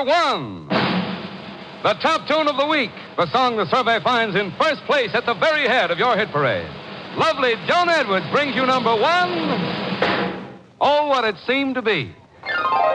one. The top tune of the week, the song the survey finds in first place at the very head of your hit parade. Lovely Joan Edwards brings you number one. Oh, what it seemed to be.